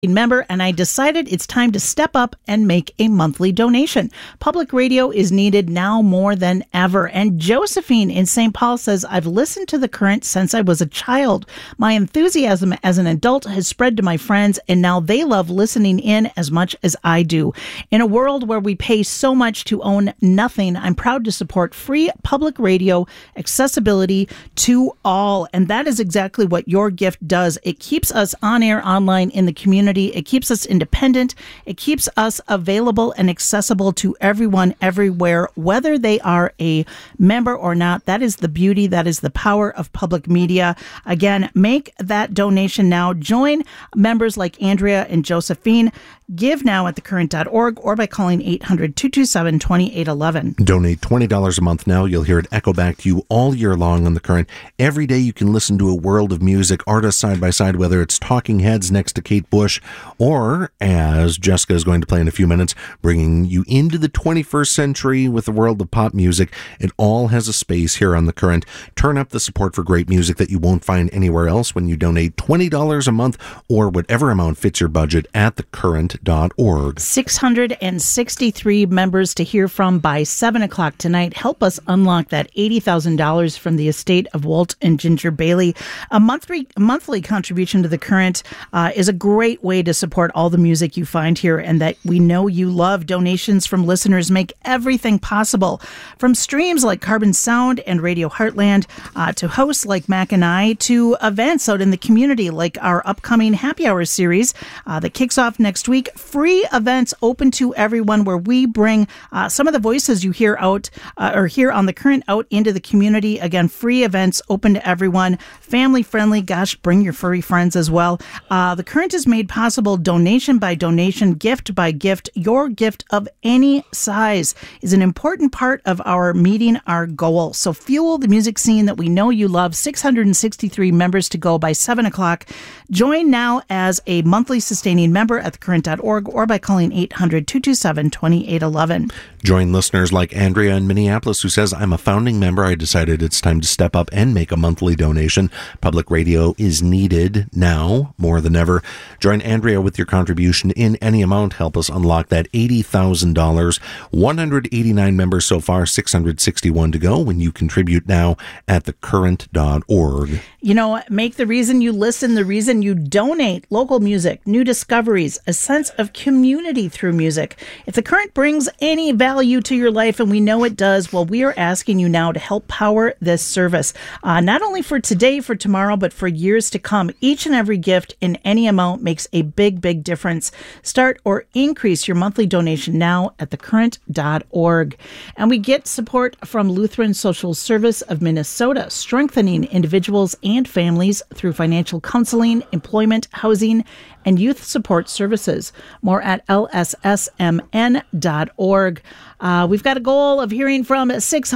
member, and I decided it's time to step up and make a monthly donation. Public radio is needed now more than ever. And Josephine in St. Paul says, I've listened to The Current since I was a child. My enthusiasm as an adult has spread to my friends, and now they love listening in as much as I do. In a world where we pay so much to own nothing, I'm proud to support free public radio accessibility to all. And that is exactly what your gift does. It keeps us on air, online, in the community. It keeps us independent. It keeps us available and accessible to everyone, everywhere, whether they are a member or not. That is the beauty. That is the power of public media. Again, make that donation now. Join members like Andrea and Josephine. Give now at thecurrent.org or by calling 800-227-2811. Donate $20 a month now. You'll hear it echo back to you all year long on The Current. Every day you can listen to a world of music, artists side by side, whether it's Talking Heads next to Kate Bush, or, as Jessica is going to play in a few minutes, bringing you into the 21st century with the world of pop music. It all has a space here on The Current. Turn up the support for great music that you won't find anywhere else when you donate $20 a month or whatever amount fits your budget at thecurrent.org. 663 members to hear from by 7 o'clock tonight. Help us unlock that $80,000 from the estate of Walt and Ginger Bailey. A monthly contribution to The Current is a great way to support all the music you find here and that we know you love. Donations from listeners make everything possible. From streams like Carbon Sound and Radio Heartland, to hosts like Mac and I, to events out in the community like our upcoming Happy Hour series that kicks off next week. Free events open to everyone where we bring some of the voices you hear out or hear on The Current out into the community. Again, free events open to everyone, family friendly. Gosh, bring your furry friends as well. The Current is made possible donation by donation, gift by gift. Your gift of any size is an important part of our meeting our goal. So fuel the music scene that we know you love. 663 members to go by 7 o'clock. Join now as a monthly sustaining member at thecurrent.org or by calling 800-227-2811. Join listeners like Andrea in Minneapolis who says, I'm a founding member. I decided it's time to step up and make a monthly donation. Public radio is needed now more than ever. Join Andrea with your contribution in any amount. Help us unlock that $80,000. 189 members so far, 661 to go when you contribute now at thecurrent.org. You know, make the reason you listen the reason you donate. Local music, new discoveries, a sense of community through music. If The Current brings any value to your life, and we know it does, well, we are asking you now to help power this service. Not only for today, for tomorrow, but for years to come. Each and every gift in any amount makes a big, big difference. Start or increase your monthly donation now at thecurrent.org. And we get support from Lutheran Social Service of Minnesota, strengthening individuals and families through financial counseling, employment, housing, and youth support services. More at lssmn.org. We've got a goal of hearing from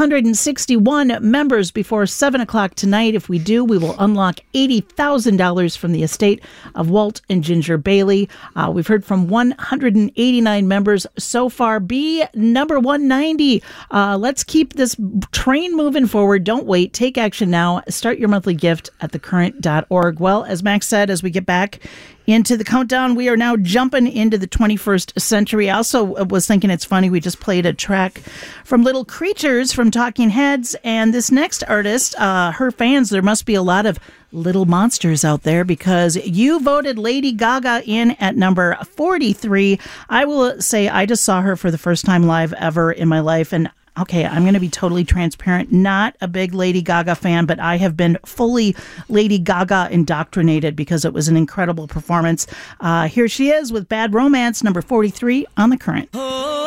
661 members before 7 o'clock tonight. If we do, we will unlock $80,000 from the estate of Walt and Ginger Bailey. We've heard from 189 members so far. Be number 190. Let's keep this train moving forward. Don't wait. Take action now. Start your monthly gift at thecurrent.org. Well, as Max said, as we get back into the countdown, we are now jumping into the 21st century. I also was thinking it's funny, we just played a track from Little Creatures from Talking Heads, and this next artist, her fans, there must be a lot of little monsters out there because you voted Lady Gaga in at number 43. I will say I just saw her for the first time live ever in my life, and okay, I'm going to be totally transparent. Not a big Lady Gaga fan, but I have been fully Lady Gaga indoctrinated because it was an incredible performance. Here she is with Bad Romance, number 43 on The Current.